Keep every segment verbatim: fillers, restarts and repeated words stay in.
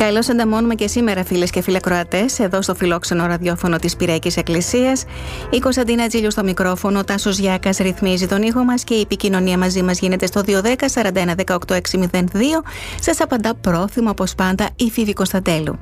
Καλώς ανταμώνουμε και σήμερα, φίλες και φίλοι ακροατές, εδώ στο φιλόξενο ραδιόφωνο της Πυραϊκής Εκκλησίας. Η Κωνσταντίνα Τζίλιου στο μικρόφωνο, ο Τάσος Γιάκας ρυθμίζει τον ήχο μας και η επικοινωνία μαζί μας γίνεται στο δύο ένα μηδέν σαράντα ένα δεκαοκτώ έξι μηδέν δύο. Σας απαντά πρόθυμα, όπως πάντα, η Φίβη Κωνσταντέλου.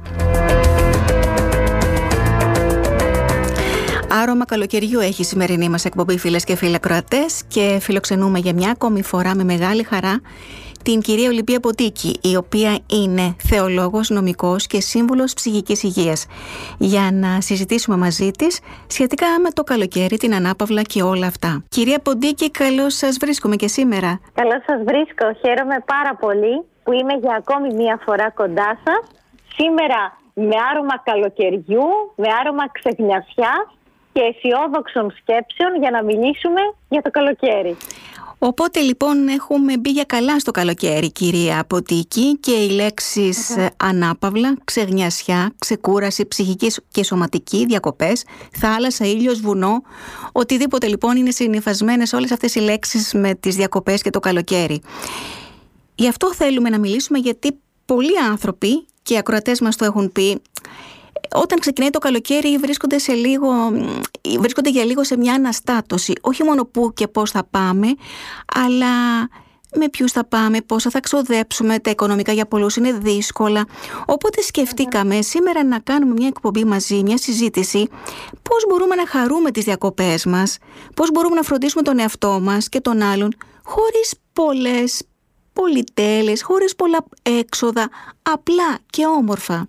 Άρωμα καλοκαιριού έχει η σημερινή μας εκπομπή, φίλες και φίλοι ακροατές, και φιλοξενούμε για μια ακόμη φορά με μεγάλη χαρά την κυρία Ολυμπία Ποντίκη, η οποία είναι θεολόγος, νομικός και σύμβουλος ψυχικής υγείας, για να συζητήσουμε μαζί της σχετικά με το καλοκαίρι, την ανάπαυλα και όλα αυτά. Κυρία Ποντίκη, καλώς σας βρίσκουμε και σήμερα. Καλώς σας βρίσκω. Χαίρομαι πάρα πολύ που είμαι για ακόμη μία φορά κοντά σας. Σήμερα με άρωμα καλοκαιριού, με άρωμα ξεχνιασιάς και αισιόδοξων σκέψεων για να μιλήσουμε για το καλοκαίρι. Οπότε λοιπόν έχουμε μπει για καλά στο καλοκαίρι, κυρία Ποντίκη, και οι λέξεις uh-huh. ανάπαυλα, ξεγνιασιά, ξεκούραση ψυχική και σωματική, διακοπές, θάλασσα, ήλιος, βουνό, οτιδήποτε λοιπόν είναι συνυφασμένες όλες αυτές οι λέξεις με τις διακοπές και το καλοκαίρι. Γι' αυτό θέλουμε να μιλήσουμε, γιατί πολλοί άνθρωποι, και οι ακροατές μας το έχουν πει, όταν ξεκινάει το καλοκαίρι βρίσκονται, σε λίγο, βρίσκονται για λίγο σε μια αναστάτωση. Όχι μόνο πού και πώς θα πάμε, αλλά με ποιους θα πάμε, πόσα θα ξοδέψουμε, τα οικονομικά για πολλούς είναι δύσκολα. Οπότε σκεφτήκαμε mm-hmm. σήμερα να κάνουμε μια εκπομπή μαζί, μια συζήτηση, πώς μπορούμε να χαρούμε τις διακοπές μας, πώς μπορούμε να φροντίσουμε τον εαυτό μας και τον άλλον, χωρίς πολλές πολυτέλειες, χωρίς πολλά έξοδα, απλά και όμορφα.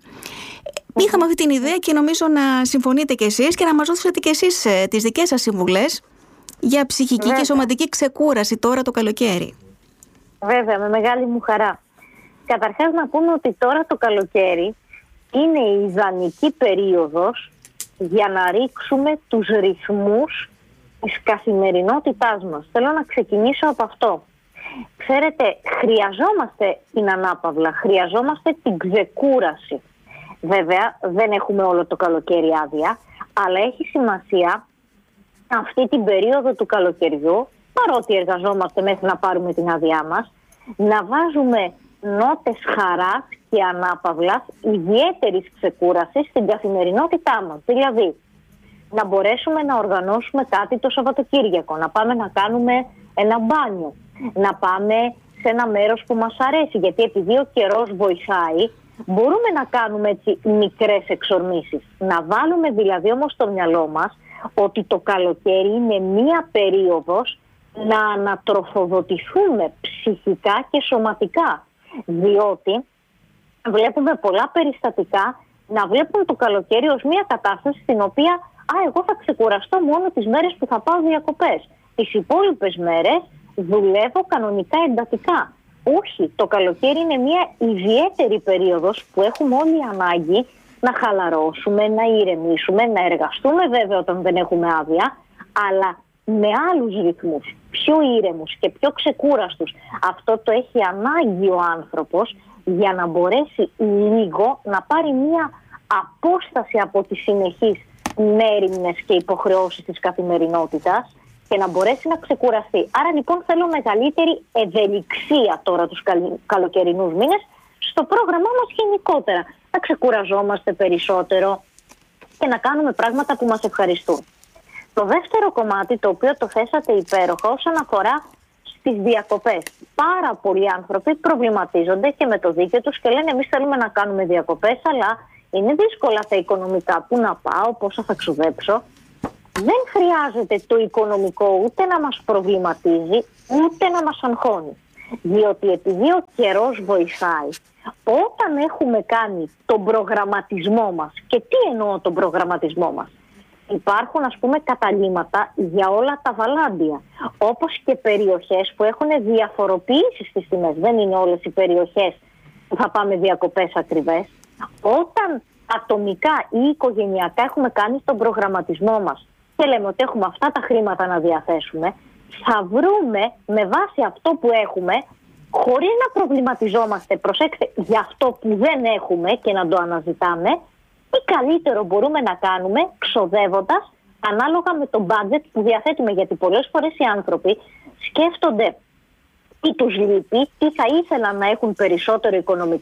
Είχαμε αυτή την ιδέα και νομίζω να συμφωνείτε κι εσείς και να μας δώσετε κι εσείς ε, τις δικές σας συμβουλές για ψυχική Βέβαια. και σωματική ξεκούραση τώρα το καλοκαίρι. Βέβαια, με μεγάλη μου χαρά. Καταρχάς να πούμε ότι τώρα το καλοκαίρι είναι η ιδανική περίοδος για να ρίξουμε τους ρυθμούς της καθημερινότητάς μας. Θέλω να ξεκινήσω από αυτό. Ξέρετε, χρειαζόμαστε την ανάπαυλα, χρειαζόμαστε την ξεκούραση. Βέβαια, δεν έχουμε όλο το καλοκαίρι άδεια, αλλά έχει σημασία αυτή την περίοδο του καλοκαιριού, παρότι εργαζόμαστε μέχρι να πάρουμε την άδειά μας, να βάζουμε νότες χαράς και ανάπαυλας, ιδιαίτερης ξεκούρασης στην καθημερινότητά μας. Δηλαδή, να μπορέσουμε να οργανώσουμε κάτι το Σαββατοκύριακο, να πάμε να κάνουμε ένα μπάνιο, να πάμε σε ένα μέρος που μας αρέσει, γιατί επειδή ο καιρός βοηθάει, μπορούμε να κάνουμε έτσι μικρές εξορμήσεις. Να βάλουμε δηλαδή όμως στο μυαλό μας ότι το καλοκαίρι είναι μία περίοδος να ανατροφοδοτηθούμε ψυχικά και σωματικά. Διότι βλέπουμε πολλά περιστατικά να βλέπουν το καλοκαίρι ως μία κατάσταση στην οποία «Α, εγώ θα ξεκουραστώ μόνο τις μέρες που θα πάω διακοπές. Τις υπόλοιπες μέρες δουλεύω κανονικά εντατικά». Όχι, το καλοκαίρι είναι μια ιδιαίτερη περίοδος που έχουμε όλοι ανάγκη να χαλαρώσουμε, να ηρεμήσουμε, να εργαστούμε βέβαια όταν δεν έχουμε άδεια, αλλά με άλλους ρυθμούς, πιο ήρεμους και πιο ξεκούραστους. Αυτό το έχει ανάγκη ο άνθρωπος για να μπορέσει λίγο να πάρει μια απόσταση από τις συνεχείς μέριμνες και υποχρεώσεις της καθημερινότητας και να μπορέσει να ξεκουραστεί. Άρα λοιπόν θέλω μεγαλύτερη ευελιξία τώρα τους καλοκαιρινούς μήνες στο πρόγραμμά μας γενικότερα. Να ξεκουραζόμαστε περισσότερο και να κάνουμε πράγματα που μας ευχαριστούν. Το δεύτερο κομμάτι, το οποίο το θέσατε υπέροχα όσον αφορά στις διακοπές. Πάρα πολλοί άνθρωποι προβληματίζονται και με το δίκαιο τους και λένε εμείς θέλουμε να κάνουμε διακοπές, αλλά είναι δύσκολα τα οικονομικά. Πού να πάω, πόσα θα ξοδέψω. Δεν χρειάζεται το οικονομικό ούτε να μας προβληματίζει, ούτε να μας αγχώνει. Διότι επειδή ο καιρός βοηθάει, όταν έχουμε κάνει τον προγραμματισμό μας, και τι εννοώ τον προγραμματισμό μας, υπάρχουν ας πούμε καταλύματα για όλα τα βαλάντια, όπως και περιοχές που έχουν διαφοροποιήσει στις τιμές. Δεν είναι όλες οι περιοχές που θα πάμε διακοπές ακριβές. Όταν ατομικά ή οικογενειακά έχουμε κάνει τον προγραμματισμό μας και λέμε ότι έχουμε αυτά τα χρήματα να διαθέσουμε, θα βρούμε με βάση αυτό που έχουμε, χωρίς να προβληματιζόμαστε, προσέξτε, για αυτό που δεν έχουμε και να το αναζητάμε, τι καλύτερο μπορούμε να κάνουμε ξοδεύοντας ανάλογα με το budget που διαθέτουμε. Γιατί πολλές φορές οι άνθρωποι σκέφτονται τι τους λείπει, τι θα ήθελαν να έχουν περισσότερο οικονομικά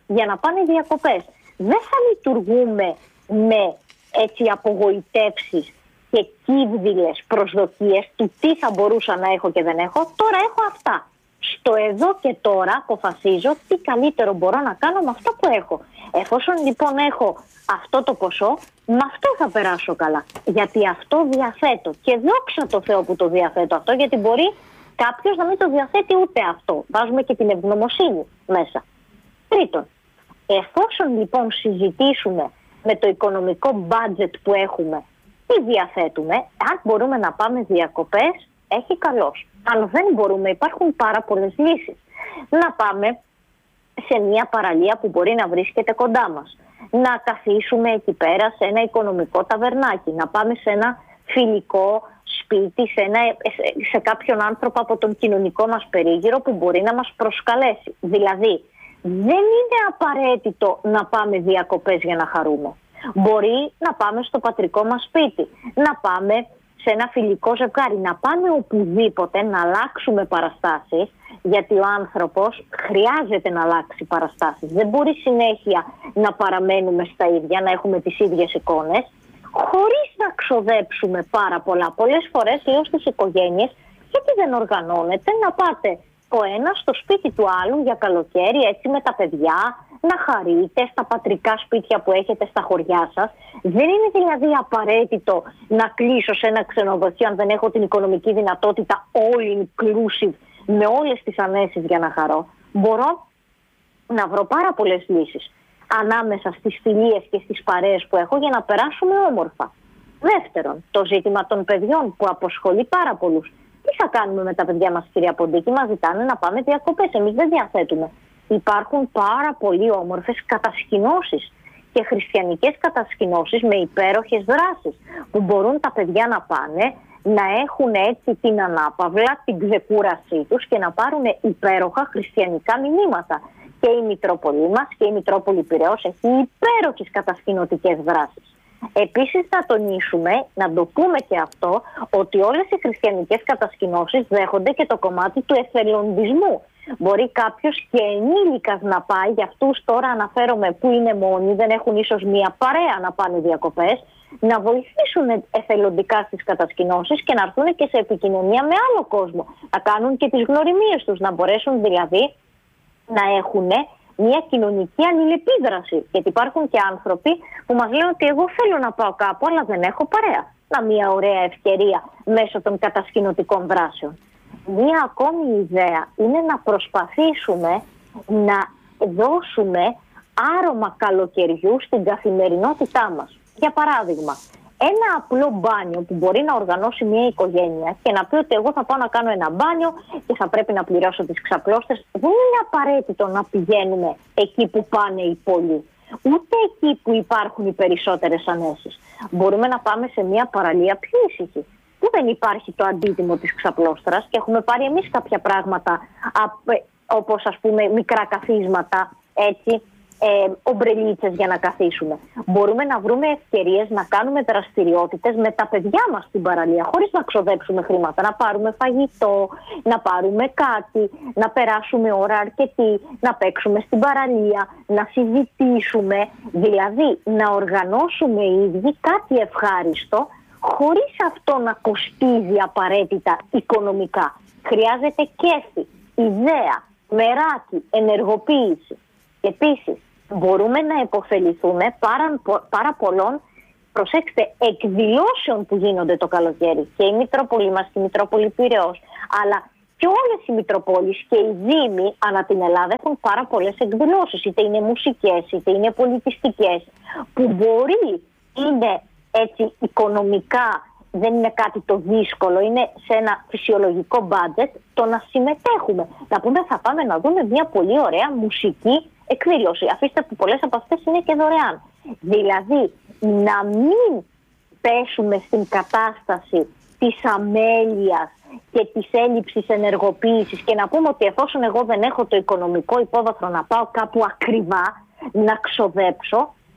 για να πάνε διακοπές. Δεν θα λειτουργούμε με έτσι απογοητεύσεις και κύβδηλες προσδοκίες του τι θα μπορούσα να έχω και δεν έχω. Τώρα έχω αυτά. Στο εδώ και τώρα αποφασίζω τι καλύτερο μπορώ να κάνω με αυτό που έχω. Εφόσον λοιπόν έχω αυτό το ποσό, με αυτό θα περάσω καλά. Γιατί αυτό διαθέτω. Και δόξα τω Θεώ που το διαθέτω αυτό, γιατί μπορεί κάποιος να μην το διαθέτει ούτε αυτό. Βάζουμε και την ευγνωμοσύνη μέσα. Τρίτον, εφόσον λοιπόν συζητήσουμε με το οικονομικό budget που έχουμε, τι διαθέτουμε, αν μπορούμε να πάμε διακοπές, έχει καλώς. Αν δεν μπορούμε, υπάρχουν πάρα πολλές λύσεις. Να πάμε σε μια παραλία που μπορεί να βρίσκεται κοντά μας. Να καθίσουμε εκεί πέρα σε ένα οικονομικό ταβερνάκι. Να πάμε σε ένα φιλικό σπίτι, σε, ένα, σε κάποιον άνθρωπο από τον κοινωνικό μας περίγυρο που μπορεί να μας προσκαλέσει. Δηλαδή, δεν είναι απαραίτητο να πάμε διακοπές για να χαρούμε. Μπορεί να πάμε στο πατρικό μας σπίτι, να πάμε σε ένα φιλικό ζευγάρι, να πάμε οπουδήποτε, να αλλάξουμε παραστάσεις, γιατί ο άνθρωπος χρειάζεται να αλλάξει παραστάσεις. Δεν μπορεί συνέχεια να παραμένουμε στα ίδια, να έχουμε τις ίδιες εικόνες, χωρίς να ξοδέψουμε πάρα πολλά. Πολλές φορές λέω στις οικογένειες, γιατί δεν οργανώνετε να πάτε ο ένας στο σπίτι του άλλου για καλοκαίρι, έτσι με τα παιδιά, να χαρείτε στα πατρικά σπίτια που έχετε στα χωριά σας. Δεν είναι δηλαδή απαραίτητο να κλείσω σε ένα ξενοδοχείο αν δεν έχω την οικονομική δυνατότητα all inclusive με όλες τις ανέσεις για να χαρώ. Μπορώ να βρω πάρα πολλές λύσεις ανάμεσα στις φιλίες και στις παρέες που έχω για να περάσουμε όμορφα. Δεύτερον, το ζήτημα των παιδιών που αποσχολεί πάρα πολλούς. Τι θα κάνουμε με τα παιδιά μας, κυρία Ποντίκη? Μας ζητάνε να πάμε διακοπές. Εμείς δεν διαθέτουμε. Υπάρχουν πάρα πολύ όμορφες κατασκηνώσεις και χριστιανικές κατασκηνώσεις με υπέροχες δράσεις που μπορούν τα παιδιά να πάνε, να έχουν έτσι την ανάπαυλα, την ξεκούρασή τους και να πάρουν υπέροχα χριστιανικά μηνύματα. Και η Μητρόπολη μας και η Μητρόπολη Πειραιώς έχει υπέροχες κατασκηνωτικές δράσεις. Επίσης να τονίσουμε, να το πούμε και αυτό, ότι όλες οι χριστιανικές κατασκηνώσεις δέχονται και το κομμάτι του εθελοντισμού. Μπορεί κάποιος και ενήλικας να πάει, για αυτούς τώρα αναφέρομαι που είναι μόνοι, δεν έχουν ίσως μία παρέα να πάνε διακοπές, να βοηθήσουν εθελοντικά στις κατασκηνώσεις και να έρθουν και σε επικοινωνία με άλλο κόσμο. Να κάνουν και τις γνωριμίες τους, να μπορέσουν δηλαδή να έχουν μια κοινωνική αλληλεπίδραση. Γιατί υπάρχουν και άνθρωποι που μας λένε ότι εγώ θέλω να πάω κάπου, αλλά δεν έχω παρέα. Να μια ωραία ευκαιρία μέσω των κατασκηνωτικών δράσεων. Μία ακόμη ιδέα είναι να προσπαθήσουμε να δώσουμε άρωμα καλοκαιριού στην καθημερινότητά μας. Για παράδειγμα, ένα απλό μπάνιο που μπορεί να οργανώσει μια οικογένεια και να πει ότι εγώ θα πάω να κάνω ένα μπάνιο και θα πρέπει να πληρώσω τις ξαπλώστες. Δεν είναι απαραίτητο να πηγαίνουμε εκεί που πάνε οι πολλοί, ούτε εκεί που υπάρχουν οι περισσότερες ανέσεις. Μπορούμε να πάμε σε μια παραλία πιο ήσυχη, που δεν υπάρχει το αντίτιμο της ξαπλώστρας και έχουμε πάρει εμείς κάποια πράγματα, όπως ας πούμε μικρά καθίσματα, έτσι, Ε, ομπρελίτσες για να καθίσουμε. Μπορούμε να βρούμε ευκαιρίες να κάνουμε δραστηριότητες με τα παιδιά μας στην παραλία, χωρίς να ξοδέψουμε χρήματα. Να πάρουμε φαγητό, να πάρουμε κάτι, να περάσουμε ώρα αρκετή, να παίξουμε στην παραλία, να συζητήσουμε. Δηλαδή να οργανώσουμε οι ίδιοι κάτι ευχάριστο, χωρίς αυτό να κοστίζει απαραίτητα οικονομικά. Χρειάζεται κέφι, ιδέα, μεράκι, ενεργοποίηση. Επίσης, μπορούμε να υποφεληθούμε πάρα, πάρα πολλών, προσέξτε, εκδηλώσεων που γίνονται το καλοκαίρι. Και η Μητρόπολη μας και η Μητρόπολη Πειραιώς, αλλά και όλες οι Μητροπόλεις και οι Δήμοι ανά την Ελλάδα έχουν πάρα πολλές εκδηλώσεις. Είτε είναι μουσικές, είτε είναι πολιτιστικές, που μπορεί, είναι έτσι οικονομικά, δεν είναι κάτι το δύσκολο, είναι σε ένα φυσιολογικό budget το να συμμετέχουμε. Να πούμε θα πάμε να δούμε μια πολύ ωραία μουσική εκδήλωση. Αφήστε που πολλές από αυτές είναι και δωρεάν. Δηλαδή να μην πέσουμε στην κατάσταση της αμέλειας και της έλλειψης ενεργοποίησης και να πούμε ότι εφόσον εγώ δεν έχω το οικονομικό υπόβαθρο να πάω κάπου ακριβά, να ξοδέψω,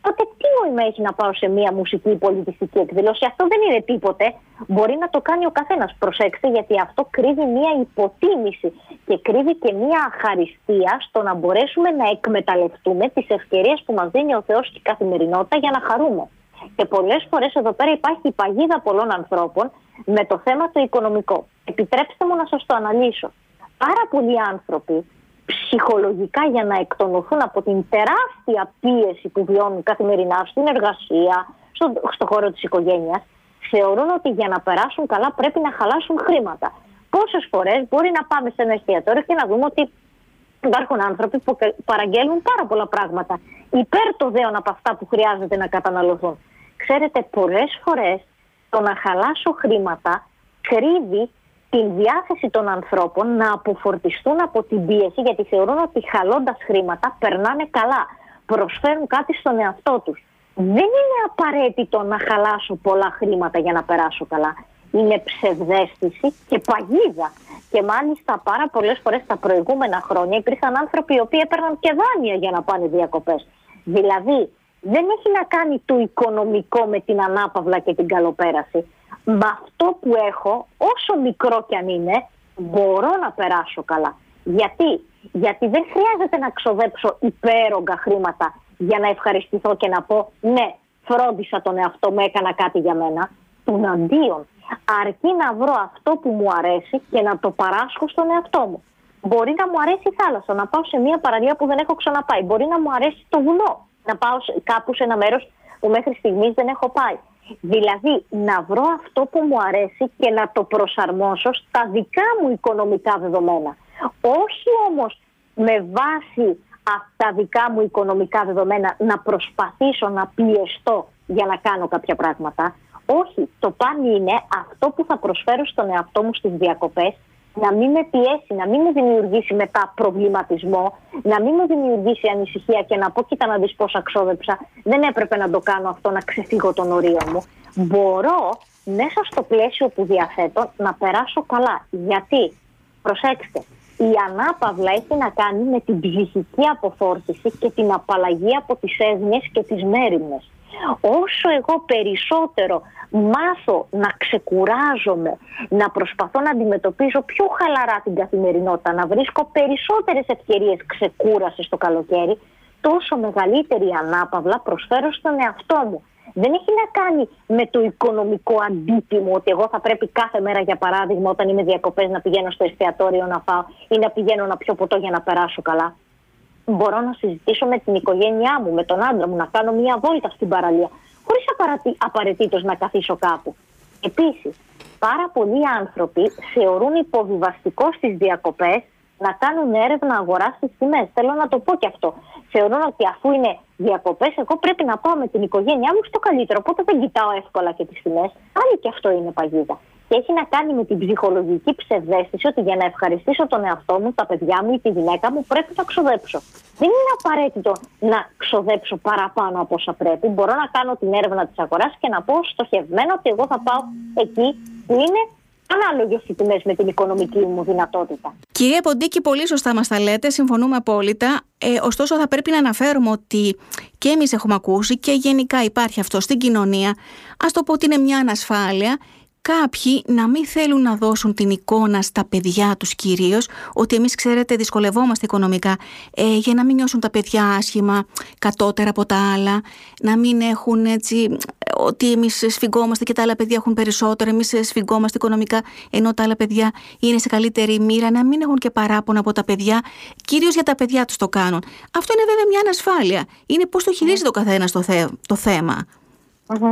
τότε τι νόημα έχει να πάω σε μια μουσική ή πολιτιστική εκδήλωση? Αυτό δεν είναι τίποτε. Μπορεί να το κάνει ο καθένας. Προσέξτε, γιατί αυτό κρύβει μια υποτίμηση και κρύβει και μια αχαριστία στο να μπορέσουμε να εκμεταλλευτούμε τις ευκαιρίες που μας δίνει ο Θεός και η καθημερινότητα για να χαρούμε. Και πολλές φορές εδώ πέρα υπάρχει η παγίδα πολλών ανθρώπων με το θέμα το οικονομικό. Επιτρέψτε μου να σας το αναλύσω. Πάρα πολλοί άνθρωποι ψυχολογικά, για να εκτονωθούν από την τεράστια πίεση που βιώνουν καθημερινά στην εργασία, στο, στο χώρο της οικογένειας, θεωρούν ότι για να περάσουν καλά πρέπει να χαλάσουν χρήματα. Πόσες φορές μπορεί να πάμε σε ένα εστιατόριο και να δούμε ότι υπάρχουν άνθρωποι που παραγγέλνουν πάρα πολλά πράγματα υπέρ το δέον από αυτά που χρειάζεται να καταναλωθούν. Ξέρετε, πολλές φορές το να χαλάσω χρήματα κρύβει την διάθεση των ανθρώπων να αποφορτιστούν από την πίεση, γιατί θεωρούν ότι χαλώντας χρήματα περνάνε καλά, προσφέρουν κάτι στον εαυτό τους. Δεν είναι απαραίτητο να χαλάσω πολλά χρήματα για να περάσω καλά. Είναι ψευδαίσθηση και παγίδα. Και μάλιστα πάρα πολλές φορές τα προηγούμενα χρόνια υπήρχαν άνθρωποι οι οποίοι έπαιρναν και δάνεια για να πάνε διακοπές. Δηλαδή δεν έχει να κάνει το οικονομικό με την ανάπαυλα και την καλοπέραση. Με αυτό που έχω, όσο μικρό κι αν είναι, μπορώ να περάσω καλά. Γιατί? Γιατί δεν χρειάζεται να ξοδέψω υπέρογκα χρήματα για να ευχαριστηθώ και να πω ναι, φρόντισα τον εαυτό μου, έκανα κάτι για μένα. Τον αντίον, αρκεί να βρω αυτό που μου αρέσει και να το παράσχω στον εαυτό μου. Μπορεί να μου αρέσει η θάλασσα, να πάω σε μια παραλία που δεν έχω ξαναπάει. Μπορεί να μου αρέσει το βουνό, να πάω κάπου σε ένα μέρος που μέχρι στιγμής δεν έχω πάει. Δηλαδή να βρω αυτό που μου αρέσει και να το προσαρμόσω στα δικά μου οικονομικά δεδομένα. Όχι όμως με βάση αυτά δικά μου οικονομικά δεδομένα να προσπαθήσω να πιεστώ για να κάνω κάποια πράγματα. Όχι, το παν είναι αυτό που θα προσφέρω στον εαυτό μου στις διακοπές να μην με πιέσει, να μην μου δημιουργήσει μετά προβληματισμό, να μην μου δημιουργήσει ανησυχία και να πω κοίτα να δεις πόσα ξόδεψα, δεν έπρεπε να το κάνω αυτό, να ξεφύγω των ορίων μου. Μπορώ μέσα στο πλαίσιο που διαθέτω να περάσω καλά. Γιατί, προσέξτε, η ανάπαυλα έχει να κάνει με την ψυχική αποφόρτιση και την απαλλαγή από τις έγνοιες και τις μέριμνες. Όσο εγώ περισσότερο μάθω να ξεκουράζομαι, να προσπαθώ να αντιμετωπίζω πιο χαλαρά την καθημερινότητα, να βρίσκω περισσότερες ευκαιρίες ξεκούρασης το καλοκαίρι, τόσο μεγαλύτερη ανάπαυλα προσφέρω στον εαυτό μου. Δεν έχει να κάνει με το οικονομικό αντίτιμο, ότι εγώ θα πρέπει κάθε μέρα, για παράδειγμα, όταν είμαι διακοπές, να πηγαίνω στο εστιατόριο να φάω ή να πηγαίνω να πιω ποτό για να περάσω καλά. Μπορώ να συζητήσω με την οικογένειά μου, με τον άντρα μου, να κάνω μια βόλτα στην παραλία, χωρίς απαραίτητος να καθίσω κάπου. Επίσης, πάρα πολλοί άνθρωποι θεωρούν υποβιβαστικό στις διακοπές να κάνουν έρευνα αγοράς στις τιμές. Θέλω να το πω και αυτό. Θεωρούν ότι αφού είναι διακοπές, εγώ πρέπει να πάω με την οικογένειά μου στο καλύτερο. Οπότε δεν κοιτάω εύκολα και τις τιμές. Άλλη και αυτό είναι παγίδα. Και έχει να κάνει με την ψυχολογική ψευδαίσθηση ότι για να ευχαριστήσω τον εαυτό μου, τα παιδιά μου ή τη γυναίκα μου, πρέπει να ξοδέψω. Δεν είναι απαραίτητο να ξοδέψω παραπάνω από όσα πρέπει. Μπορώ να κάνω την έρευνα της αγοράς και να πω στοχευμένα ότι εγώ θα πάω εκεί που είναι ανάλογες οι τιμές με την οικονομική μου δυνατότητα. Κυρία Ποντίκη, πολύ σωστά μας τα λέτε, συμφωνούμε απόλυτα. Ε, ωστόσο θα πρέπει να αναφέρουμε ότι και εμείς έχουμε ακούσει και γενικά υπάρχει αυτό στην κοινωνία, ας το πω ότι είναι μια ανασφάλεια, κάποιοι να μην θέλουν να δώσουν την εικόνα στα παιδιά τους κυρίως, ότι εμείς ξέρετε δυσκολευόμαστε οικονομικά, ε, για να μην νιώσουν τα παιδιά άσχημα, κατώτερα από τα άλλα, να μην έχουν έτσι ότι εμείς σφιγγόμαστε και τα άλλα παιδιά έχουν περισσότερο, εμείς σφιγγόμαστε οικονομικά ενώ τα άλλα παιδιά είναι σε καλύτερη μοίρα, να μην έχουν και παράπονα από τα παιδιά, κυρίως για τα παιδιά τους το κάνουν. Αυτό είναι βέβαια μια ανασφάλεια. Είναι πώς το χειρίζεται ο καθένας το, θε, το θέμα. Mm-hmm.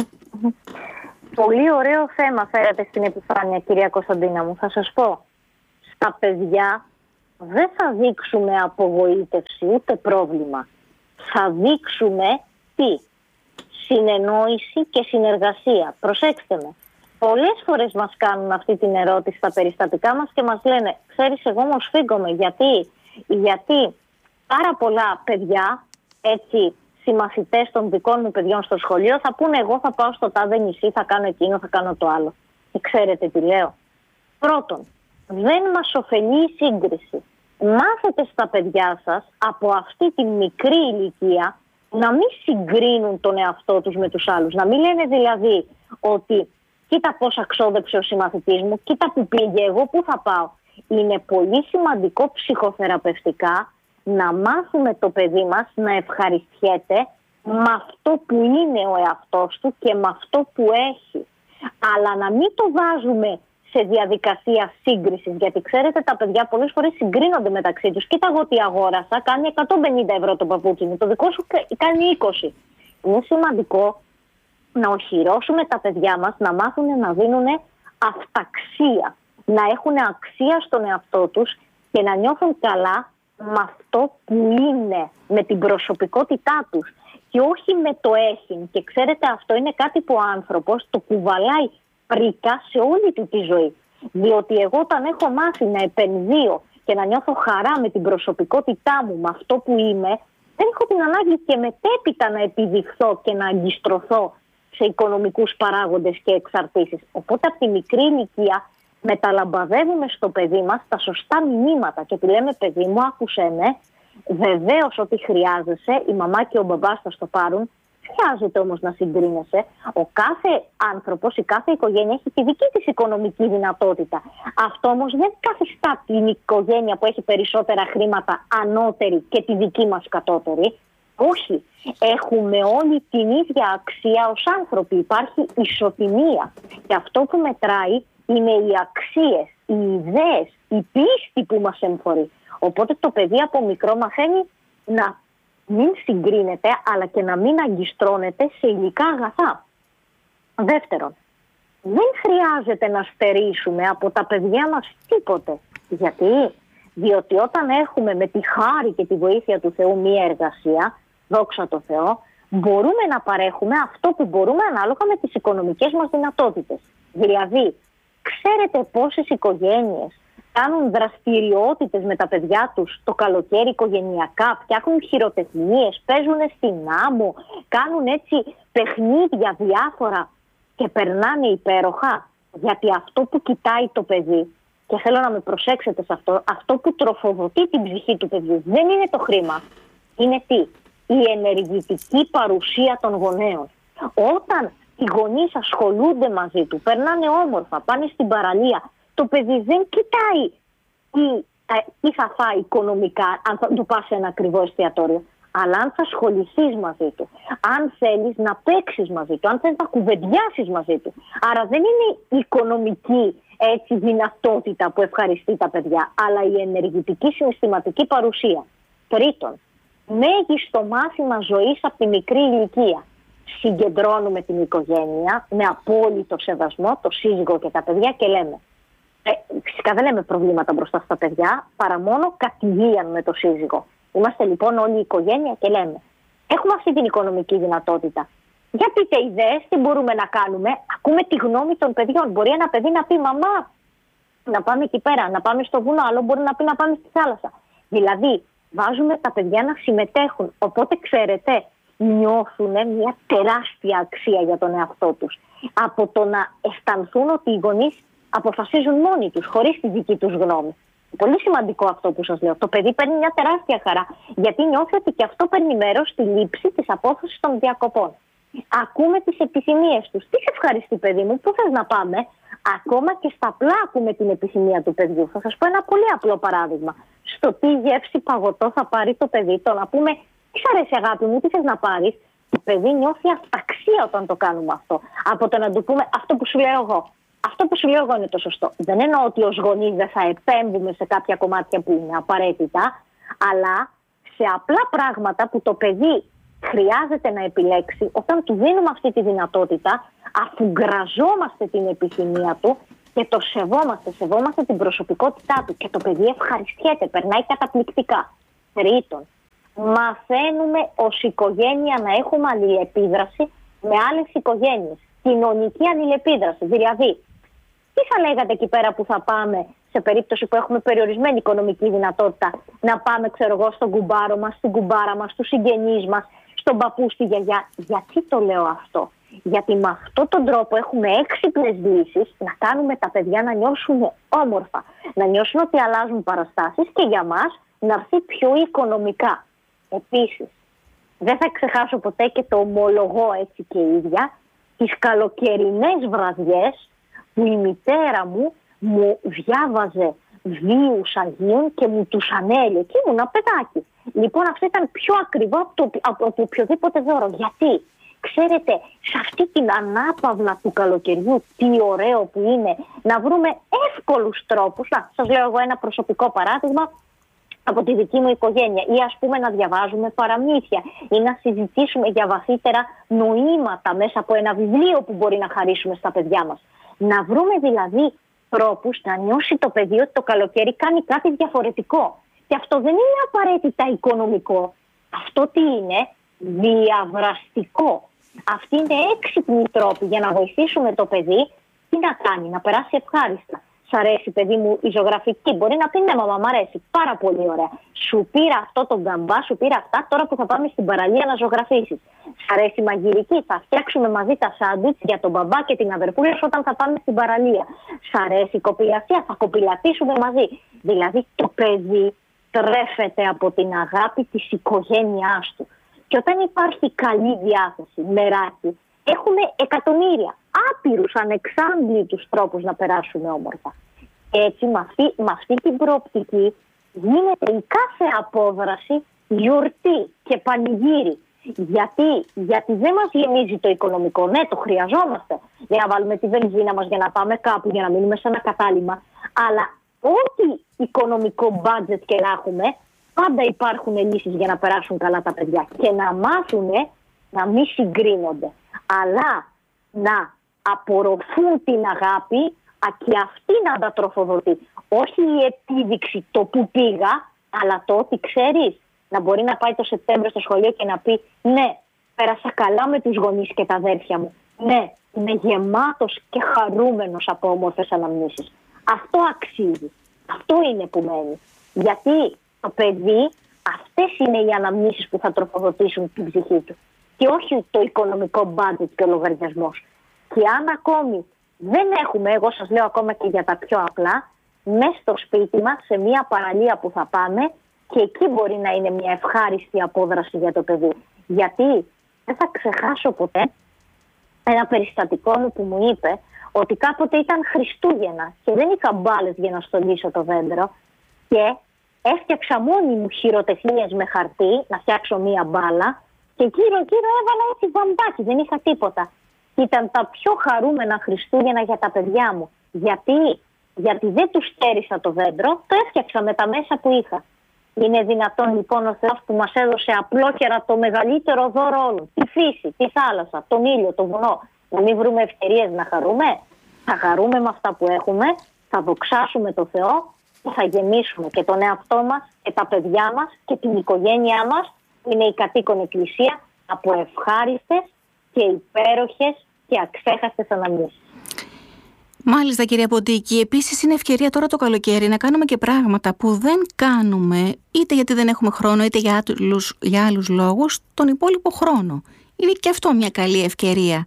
Πολύ ωραίο θέμα φέρατε στην επιφάνεια, κυρία Κωνσταντίνα μου. Θα σας πω, στα παιδιά δεν θα δείξουμε απογοήτευση ούτε πρόβλημα. Θα δείξουμε τι? Συνεννόηση και συνεργασία. Προσέξτε με. Πολλές φορές μας κάνουν αυτή την ερώτηση στα περιστατικά μας και μας λένε, ξέρεις, εγώ όμως φύγομαι. Γιατί? Γιατί πάρα πολλά παιδιά, έτσι, συμμαθητές των δικών μου παιδιών στο σχολείο, θα πούνε εγώ θα πάω στο τάδε νησί, θα κάνω εκείνο, θα κάνω το άλλο. Και ξέρετε τι λέω? Πρώτον, δεν μας ωφελεί η σύγκριση. Μάθετε στα παιδιά σας από αυτή τη μικρή ηλικία να μην συγκρίνουν τον εαυτό τους με τους άλλους. Να μην λένε δηλαδή ότι κοίτα πόσα ξόδεψε ο συμμαθητής μου, κοίτα που πήγε, εγώ πού θα πάω. Είναι πολύ σημαντικό ψυχοθεραπευτικά να μάθουμε το παιδί μας να ευχαριστιέται με αυτό που είναι ο εαυτός του και με αυτό που έχει. Αλλά να μην το βάζουμε σε διαδικασία σύγκρισης, γιατί ξέρετε τα παιδιά πολλές φορές συγκρίνονται μεταξύ τους. Κοίτα εγώ τι αγόρασα, κάνει εκατόν πενήντα ευρώ το παπούτσι μου, το δικό σου κάνει είκοσι. Είναι σημαντικό να οχυρώσουμε τα παιδιά μας να μάθουν να δίνουν αυταξία, να έχουν αξία στον εαυτό τους και να νιώθουν καλά με αυτό που είναι, με την προσωπικότητά τους και όχι με το έχει. Και ξέρετε, αυτό είναι κάτι που ο άνθρωπος το κουβαλάει πρίκα σε όλη του τη ζωή. Διότι εγώ όταν έχω μάθει να επενδύω και να νιώθω χαρά με την προσωπικότητά μου, με αυτό που είμαι, δεν έχω την ανάγκη και μετέπειτα να επιδειχθώ και να αγκιστρωθώ σε οικονομικούς παράγοντες και εξαρτήσεις. Οπότε από τη μικρή ηλικία μεταλαμπαδεύουμε στο παιδί μας τα σωστά μηνύματα και του λέμε, παιδί μου, άκουσέ με, βεβαίως ότι χρειάζεσαι, η μαμά και ο μπαμπάς θα στο πάρουν, χρειάζεται όμως να συγκρίνεσαι. Ο κάθε άνθρωπος, η κάθε οικογένεια έχει τη δική της οικονομική δυνατότητα. Αυτό όμως δεν καθιστά την οικογένεια που έχει περισσότερα χρήματα ανώτερη και τη δική μας κατώτερη. Όχι. Έχουμε όλοι την ίδια αξία ως άνθρωποι. Υπάρχει ισοτιμία. Και αυτό που μετράει είναι οι αξίες, οι ιδέες, η πίστη που μας εμφορεί. Οπότε το παιδί από μικρό μαθαίνει να μην συγκρίνεται, αλλά και να μην αγκιστρώνεται σε υλικά αγαθά. Δεύτερον, δεν χρειάζεται να στερήσουμε από τα παιδιά μας τίποτε. Γιατί? Διότι όταν έχουμε με τη χάρη και τη βοήθεια του Θεού μία εργασία, δόξα τω Θεώ, μπορούμε να παρέχουμε αυτό που μπορούμε ανάλογα με τις οικονομικές μας δυνατότητες. Δηλαδή, ξέρετε πόσες οικογένειες κάνουν δραστηριότητες με τα παιδιά τους το καλοκαίρι οικογενειακά, φτιάχνουν χειροτεχνίες, παίζουν στην άμμο, κάνουν έτσι παιχνίδια διάφορα και περνάνε υπέροχα. Γιατί αυτό που κοιτάει το παιδί, και θέλω να με προσέξετε σε αυτό, αυτό που τροφοδοτεί την ψυχή του παιδιού δεν είναι το χρήμα. Είναι τι? Η ενεργητική παρουσία των γονέων. Όταν οι γονείς ασχολούνται μαζί του, περνάνε όμορφα, πάνε στην παραλία, το παιδί δεν κοιτάει τι, τι θα φάει οικονομικά, αν θα του πας σε ένα ακριβό εστιατόριο. Αλλά αν θα ασχοληθείς μαζί του, αν θέλεις να παίξεις μαζί του, αν θέλεις να κουβεντιάσεις μαζί του. Άρα δεν είναι η οικονομική έτσι, δυνατότητα που ευχαριστεί τα παιδιά, αλλά η ενεργητική συναισθηματική παρουσία. Τρίτον, μέγιστο μάθημα ζωής από τη μικρή ηλικία. Συγκεντρώνουμε την οικογένεια με απόλυτο σεβασμό, το σύζυγο και τα παιδιά και λέμε. Ε, φυσικά δεν λέμε προβλήματα μπροστά στα παιδιά, παρά μόνο κατηγίαν με το σύζυγο. Είμαστε λοιπόν όλη η οικογένεια και λέμε, έχουμε αυτή την οικονομική δυνατότητα. Για πείτε ιδέες, τι μπορούμε να κάνουμε. Ακούμε τη γνώμη των παιδιών. Μπορεί ένα παιδί να πει, μαμά, να πάμε εκεί πέρα, να πάμε στο βουνό, άλλο μπορεί να πει να πάμε στη θάλασσα. Δηλαδή, βάζουμε τα παιδιά να συμμετέχουν. Οπότε, ξέρετε, νιώθουν μια τεράστια αξία για τον εαυτό τους. Από το να αισθανθούν ότι οι γονείς αποφασίζουν μόνοι τους, χωρίς τη δική τους γνώμη. Πολύ σημαντικό αυτό που σας λέω. Το παιδί παίρνει μια τεράστια χαρά, γιατί νιώθει ότι και αυτό παίρνει μέρος στη λήψη της απόφασης των διακοπών. Ακούμε τις επιθυμίες τους. Τι σε ευχαριστεί, παιδί μου, πού θες να πάμε? Ακόμα και στα απλά ακούμε την επιθυμία του παιδιού. Θα σας πω ένα πολύ απλό παράδειγμα. Στο τι γεύση παγωτό θα πάρει το παιδί, το να πούμε, τι σ' αρέσει, αγάπη μου, τι θες να πάρεις? Το παιδί νιώθει αυταξία όταν το κάνουμε αυτό. Από το να του πούμε αυτό που σου λέω εγώ. Αυτό που σου λέω εγώ είναι το σωστό. Δεν εννοώ ότι ως γονείς δεν θα επέμβουμε σε κάποια κομμάτια που είναι απαραίτητα, αλλά σε απλά πράγματα που το παιδί χρειάζεται να επιλέξει, όταν του δίνουμε αυτή τη δυνατότητα, αφού γκραζόμαστε την επιθυμία του και το σεβόμαστε, σεβόμαστε την προσωπικότητά του και το παιδί ευχαριστιέται, περνάει καταπληκτικά. Τρίτον, μαθαίνουμε ως οικογένεια να έχουμε αλληλεπίδραση με άλλες οικογένειες. Κοινωνική αλληλεπίδραση. Δηλαδή, τι θα λέγατε εκεί πέρα που θα πάμε σε περίπτωση που έχουμε περιορισμένη οικονομική δυνατότητα να πάμε, ξέρω εγώ, στον κουμπάρο μας, στην κουμπάρα μας, στους συγγενείς μας, στον παππού, στη γιαγιά? Γιατί το λέω αυτό? Γιατί με αυτόν τον τρόπο έχουμε έξυπνες λύσεις να κάνουμε τα παιδιά να νιώσουν όμορφα, να νιώσουν ότι αλλάζουν παραστάσεις και για μας να έρθει πιο οικονομικά. Επίσης, δεν θα ξεχάσω ποτέ και το ομολογώ έτσι και η ίδια, τις καλοκαιρινές βραδιές που η μητέρα μου μου διάβαζε βίους Αγίων και μου τους ανέλυε και ήμουνα παιδάκι. Λοιπόν, αυτό ήταν πιο ακριβό από το, από το οποιοδήποτε δώρο. Γιατί, ξέρετε, σε αυτή την ανάπαυλα του καλοκαιριού, τι ωραίο που είναι να βρούμε εύκολους τρόπους. Να, σας λέω εγώ ένα προσωπικό παράδειγμα από τη δική μου οικογένεια. Ή ας πούμε να διαβάζουμε παραμύθια ή να συζητήσουμε για βαθύτερα νοήματα μέσα από ένα βιβλίο που μπορεί να χαρίσουμε στα παιδιά μας. Να βρούμε δηλαδή τρόπους να νιώσει το παιδί ότι το καλοκαίρι κάνει κάτι διαφορετικό. Και αυτό δεν είναι απαραίτητα οικονομικό. Αυτό τι είναι? Διαβραστικό. Αυτή είναι έξυπνοι τρόποι για να βοηθήσουμε το παιδί τι να κάνει, να περάσει ευχάριστα. Σ' αρέσει, παιδί μου, η ζωγραφική? Μπορεί να πει ναι, μαμά, μ' αρέσει. Πάρα πολύ ωραία. Σου πήρα αυτό τον γκαμπά, σου πήρα αυτά, τώρα που θα πάμε στην παραλία να ζωγραφίσεις. Σ' αρέσει η μαγειρική? Θα φτιάξουμε μαζί τα σάντουιτς για τον μπαμπά και την αδερφούλα όταν θα πάμε στην παραλία. Σ' αρέσει η κοπηλασία? Θα κοπηλατήσουμε μαζί. Δηλαδή το παιδί τρέφεται από την αγάπη της οικογένειάς του. Και όταν υπάρχει καλή διάθεση, μεράκι, έχουμε εκατομμύρια, άπειρους, ανεξάντλητους τρόπους να περάσουμε όμορφα. Έτσι, με αυτή, με αυτή την προοπτική, γίνεται η κάθε απόδραση γιορτή και πανηγύρι. Γιατί, γιατί δεν μας γεμίζει το οικονομικό. Ναι, το χρειαζόμαστε για να βάλουμε τη βενζίνα μας, για να πάμε κάπου, για να μείνουμε σε ένα κατάλημα. Αλλά ό,τι οικονομικό budget και να έχουμε, πάντα υπάρχουν λύσεις για να περάσουν καλά τα παιδιά και να μάθουν να μην συγκρίνονται, αλλά να απορροφούν την αγάπη και αυτή να τα τροφοδοτεί. Όχι η επίδειξη το που πήγα, αλλά το ότι ξέρεις, να μπορεί να πάει το Σεπτέμβριο στο σχολείο και να πει ναι, πέρασα καλά με τους γονείς και τα αδέρφια μου. Ναι, είμαι γεμάτος και χαρούμενος από όμορφες αναμνήσεις. Αυτό αξίζει. Αυτό είναι που μένει. Γιατί το παιδί, αυτές είναι οι αναμνήσεις που θα τροφοδοτήσουν την ψυχή του. Και όχι το οικονομικό budget και ο λογαριασμός. Και αν ακόμη δεν έχουμε, εγώ σας λέω ακόμα και για τα πιο απλά, μέσα στο σπίτι μας, σε μια παραλία που θα πάμε, και εκεί μπορεί να είναι μια ευχάριστη απόδραση για το παιδί. Γιατί δεν θα ξεχάσω ποτέ ένα περιστατικό μου που μου είπε ότι κάποτε ήταν Χριστούγεννα και δεν είχα μπάλες για να στολίσω το δέντρο και έφτιαξα μόνη μου χειροτεχνίες με χαρτί να φτιάξω μία μπάλα και γύρω-γύρω έβαλα έτσι βαμπάκι, δεν είχα τίποτα. Ήταν τα πιο χαρούμενα Χριστούγεννα για τα παιδιά μου. Γιατί, Γιατί δεν του στέρισα το δέντρο, το έφτιαξα με τα μέσα που είχα. Είναι δυνατόν λοιπόν ο Θεός που μας έδωσε απλόχερα το μεγαλύτερο δώρο όλων, τη φύση, τη θάλασσα, τον ήλιο, το βουνό, να μην βρούμε ευκαιρίες να χαρούμε? Θα χαρούμε με αυτά που έχουμε, θα δοξάσουμε το Θεό και θα γεμίσουμε και τον εαυτό μας και τα παιδιά μας και την οικογένειά μας, που είναι η κατοίκον εκκλησία, από ευχάριστες και υπέροχες και αξέχαστες αναμνήσεις. Μάλιστα, κυρία Ποντίκη, επίσης είναι ευκαιρία τώρα το καλοκαίρι να κάνουμε και πράγματα που δεν κάνουμε, είτε γιατί δεν έχουμε χρόνο, είτε για άλλους, για άλλους λόγους, τον υπόλοιπο χρόνο. Είναι και αυτό μια καλή ευκαιρία.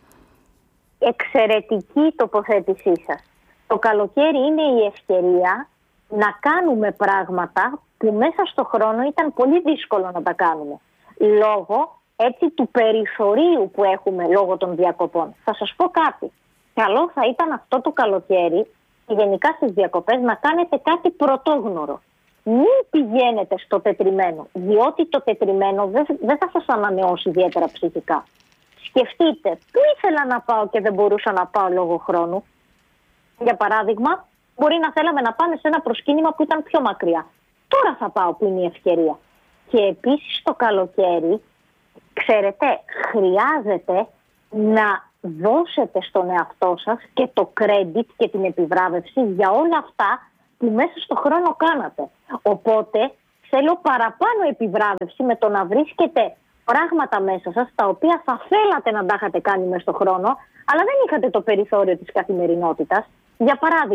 Εξαιρετική τοποθέτησή σας. Το καλοκαίρι είναι η ευκαιρία να κάνουμε πράγματα που μέσα στο χρόνο ήταν πολύ δύσκολο να τα κάνουμε. Λόγω έτσι του περιθωρίου που έχουμε λόγω των διακοπών. Θα σας πω κάτι. Καλό θα ήταν αυτό το καλοκαίρι και γενικά στις διακοπές να κάνετε κάτι πρωτόγνωρο. Μην πηγαίνετε στο τετριμένο, διότι το τετριμένο δεν, δεν θα σας ανανεώσει ιδιαίτερα ψυχικά. Σκεφτείτε, πού ήθελα να πάω και δεν μπορούσα να πάω λόγω χρόνου. Για παράδειγμα, μπορεί να θέλαμε να πάμε σε ένα προσκύνημα που ήταν πιο μακριά. Τώρα θα πάω που είναι η ευκαιρία. Και επίσης το καλοκαίρι, ξέρετε, χρειάζεται να δώσετε στον εαυτό σας και το credit και την επιβράβευση για όλα αυτά που μέσα στο χρόνο κάνατε. Οπότε θέλω παραπάνω επιβράβευση με το να βρίσκετε πράγματα μέσα σας τα οποία θα θέλατε να τα είχατε κάνει μέσα στο χρόνο, αλλά δεν είχατε το περιθώριο της καθημερινότητας. Για παράδειγμα,